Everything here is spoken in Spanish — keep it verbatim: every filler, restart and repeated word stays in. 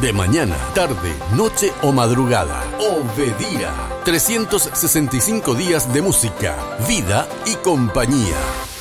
De mañana, tarde, noche o madrugada. Obedía. trescientos sesenta y cinco días de música, vida y compañía.